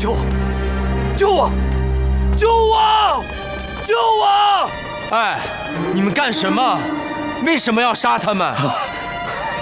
救我！救我！救我！救我！ 哎，你们干什么？为什么要杀他们？